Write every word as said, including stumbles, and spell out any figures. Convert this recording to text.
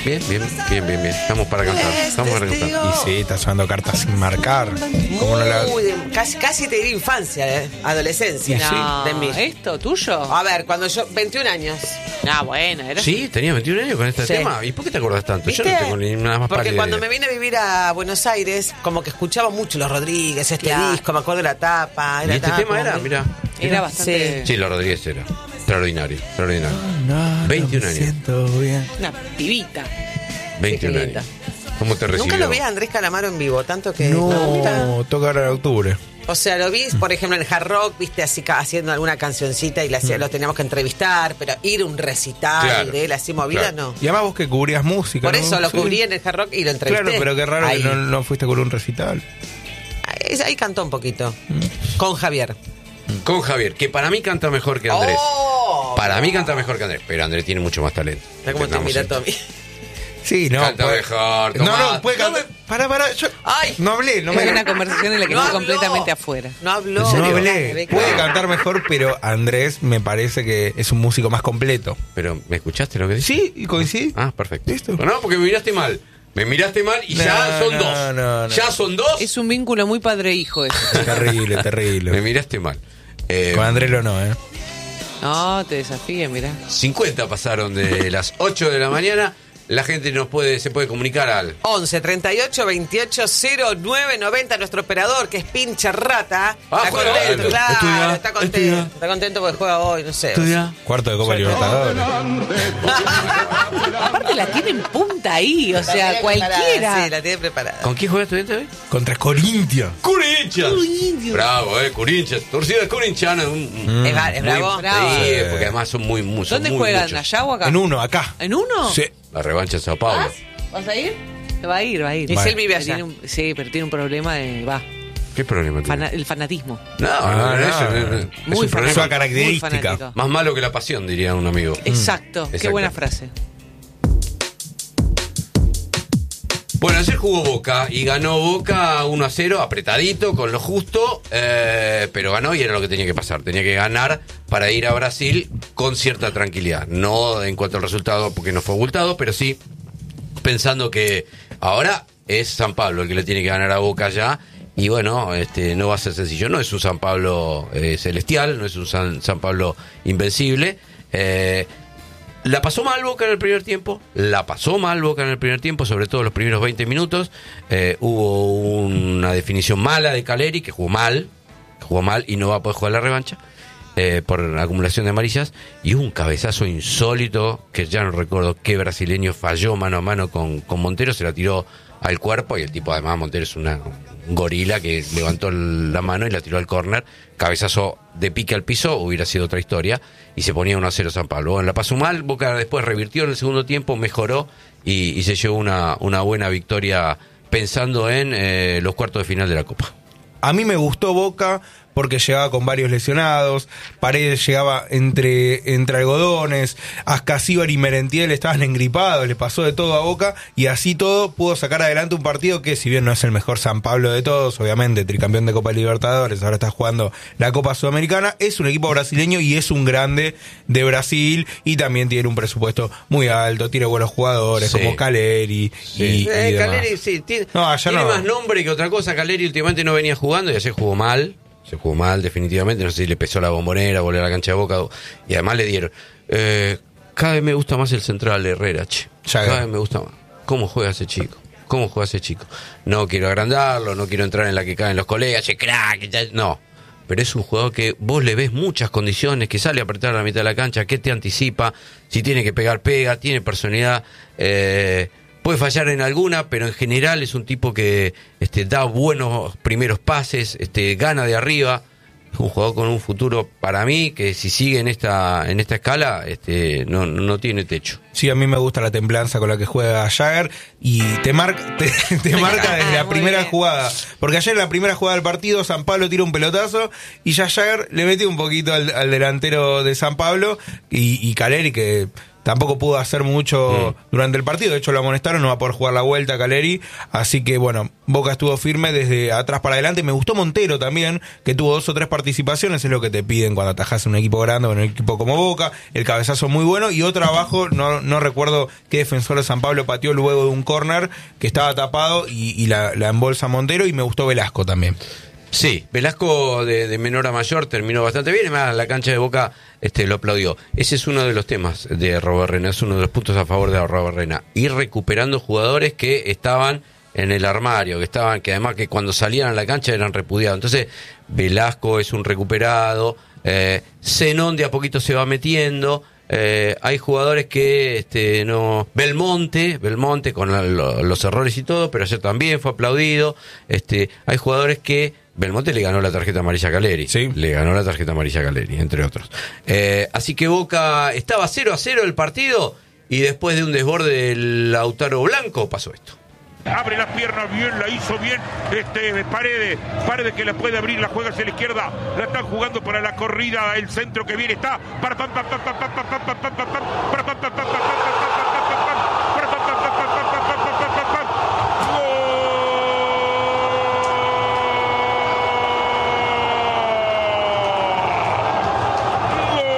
Bien, bien, bien, bien, bien. Estamos para cantar. Estamos para cantar. Y sí, está sonando cartas sin marcar. ¿Cómo no la... Uy, de- casi, casi te diría infancia, ¿eh? Adolescencia. No, De mí. ¿esto tuyo? A ver, cuando yo. veintiún años. Ah, bueno, era Sí, tenía veintiún años con este Sí. tema. ¿Y por qué te acordás tanto? Yo ¿Viste? no tengo ni nada más Porque pálida cuando idea. me vine a vivir a Buenos Aires, como que escuchaba mucho los Rodríguez, este Claro. disco, me acuerdo de la tapa. ¿Y Era este tapa, tema era? como- Mira. Era bastante. Sí. Sí, los Rodríguez era. Extraordinario, extraordinario. No, veintiún no me años. siento bien. Una pibita. veintiún qué años. linda. ¿Cómo te recibió? Nunca lo vi a Andrés Calamaro en vivo, tanto que. No, toca ahora en octubre. O sea, lo vi, por ejemplo, en el Hard Rock, viste, así ca- haciendo alguna cancioncita y le hacía, lo teníamos que entrevistar, pero ir a un recital Claro, de él así movida, claro. no. Y además vos que cubrías música, Por ¿no? eso lo Sí. cubrí en el Hard Rock y lo entrevisté. Claro, pero qué raro Ahí. que no, no fuiste con un recital. Ahí, ahí cantó un poquito. Con Javier. Con Javier, que para mí canta mejor que Andrés. ¡Oh! Para mí canta mejor que Andrés, pero Andrés tiene mucho más talento. Mira cómo te Entendamos mira esto. Tommy. Sí, no. Canta puede- mejor, No, Tomás. no, puede cantar. Pará, pará. Yo Ay. no hablé, no Era me. una conversación en la que No estoy habló. completamente afuera. No habló. No Dale, hablé. ve, Puede claro. cantar mejor, pero Andrés me parece que es un músico más completo. Pero, ¿me escuchaste lo que dije? Sí, y coincidí. Ah, perfecto. ¿Listo? No, porque me miraste mal. Me miraste mal y ya No, son no, dos. no, no. Ya son dos. Es un vínculo muy padre-hijo eso. Terrible, Me terrible. miraste mal. Eh, Con Andrés lo no, ¿eh? No, te desafíe, mirá. cincuenta pasaron de las ocho de la mañana. La gente nos puede, se puede comunicar al once, treinta y ocho, veintiocho, cero nueve, noventa, nuestro operador, que es pincha rata. Ah, está juega contento, hoy. claro, Estudia, está contento. estudia. Está contento porque juega hoy, no sé. Cuarto de Copa Libertadores. Aparte la tiene en punta ahí, o La sea, tiene cualquiera. preparada, Sí, la tiene preparada. ¿Con quién juega estudiante hoy? Contra Corinthians. Corinthians. Bravo, eh, Corinthians. Torcida corintiana. un- un- Es, va- es bravo. Bravo. Sí, porque además son muy, muy son ¿Dónde muy juegan? muchos. ¿Allá o acá? En uno, acá. ¿En uno? Sí. La revancha en Sao Paulo. ¿Vas a ir? Se va a ir, va a ir. Y si Vale. él vive Pero allá. tiene un- sí, pero tiene un problema de. Va. ¿Qué problema tiene? fana- el fanatismo. No, no, Ah, no, no. eso no, no, es Muy un Es problema una característica. Muy fanático. más malo que la pasión, diría un amigo. Exacto. Qué Exacto. buena frase. Bueno, ayer jugó Boca y ganó Boca uno a cero, apretadito, con lo justo, eh, pero ganó y era lo que tenía que pasar. Tenía que ganar para ir a Brasil con cierta tranquilidad. No en cuanto al resultado, porque no fue abultado, pero sí pensando que ahora es San Pablo el que le tiene que ganar a Boca ya. Y bueno, este no va a ser sencillo. No es un San Pablo eh, celestial, no es un San, San Pablo invencible. Eh, La pasó mal Boca en el primer tiempo, la pasó mal Boca en el primer tiempo, sobre todo los primeros veinte minutos. Eh, hubo una definición mala de Caleri, que jugó mal, jugó mal y no va a poder jugar la revancha eh, por acumulación de amarillas. Y hubo un cabezazo insólito, que ya no recuerdo qué brasileño falló mano a mano con, con Montero, se la tiró al cuerpo y el tipo, además Montero es una un gorila que levantó la mano y la tiró al córner. Cabezazo de pique al piso, hubiera sido otra historia, y se ponía uno a cero San Pablo. Bueno, la pasó mal, Boca después revirtió en el segundo tiempo, mejoró y, y se llevó una, una buena victoria pensando en eh, los cuartos de final de la Copa. A mí me gustó Boca porque llegaba con varios lesionados, Paredes llegaba entre, entre algodones, Ascasíbar y Merentiel estaban engripados, le pasó de todo a Boca y así todo pudo sacar adelante un partido que, si bien no es el mejor San Pablo de todos, obviamente tricampeón de Copa Libertadores, ahora está jugando la Copa Sudamericana, es un equipo brasileño y es un grande de Brasil y también tiene un presupuesto muy alto, tiene buenos jugadores Sí. como Caleri y, y Eh, demás. Caleri sí, tiene, No, allá tiene no. más nombre que otra cosa. Caleri últimamente no venía jugando y ayer jugó mal. Se jugó mal definitivamente. No sé si le pesó la bombonera, volvió a la cancha de Boca. Y además le dieron. Eh, cada vez me gusta más el central de Herrera, che. Ya Cada que- vez me gusta más. ¿Cómo juega ese chico? ¿Cómo juega ese chico? No quiero agrandarlo, no quiero entrar en la que caen los colegas, che, crack, y tal. No. Pero es un jugador que vos le ves muchas condiciones, que sale a apretar a la mitad de la cancha, que te anticipa, si tiene que pegar, pega, tiene personalidad, eh, puede fallar en alguna, pero en general es un tipo que este, da buenos primeros pases, este, gana de arriba. Es un jugador con un futuro para mí que si sigue en esta en esta escala este, no, no tiene techo. Sí, a mí me gusta la templanza con la que juega Jagger y te marca, te, te marca desde la Muy primera bien. jugada. Porque ayer en la primera jugada del partido San Pablo tira un pelotazo y ya Jagger le mete un poquito al, al delantero de San Pablo y, y Caleri que tampoco pudo hacer mucho mm. durante el partido. De hecho, lo amonestaron, no va a poder jugar la vuelta Caleri. Así que, bueno, Boca estuvo firme desde atrás para adelante. Me gustó Montero también, que tuvo dos o tres participaciones. Es lo que te piden cuando atajas un equipo grande o en un equipo como Boca. El cabezazo muy bueno. Y otro abajo, no, no recuerdo qué defensor de San Pablo pateó luego de un córner que estaba tapado y, y la, la embolsa Montero. Y me gustó Velasco también. Sí, Velasco de, de menor a mayor terminó bastante bien, además la cancha de Boca este, lo aplaudió. Ese es uno de los temas de Arrobarrena, es uno de los puntos a favor de Arrobarrena. Ir recuperando jugadores que estaban en el armario, que estaban, que además que cuando salían a la cancha eran repudiados. Entonces, Velasco es un recuperado, eh, Zenón de a poquito se va metiendo. Eh, hay jugadores que este no Belmonte Belmonte con la, lo, los errores y todo, pero ayer también fue aplaudido. Este hay jugadores que Belmonte le ganó la tarjeta amarilla a Caleri, sí. le ganó la tarjeta amarilla a Caleri, entre otros. Eh, así que Boca estaba cero a cero el partido y después de un desborde del Lautaro Blanco pasó esto. Abre las piernas bien, la hizo bien este Paredes, Paredes que la puede abrir, la juega hacia la izquierda, la están jugando para la corrida, el centro que viene está para pam pam pam pam pam pam pam pam pam pam pam pam pam pam pam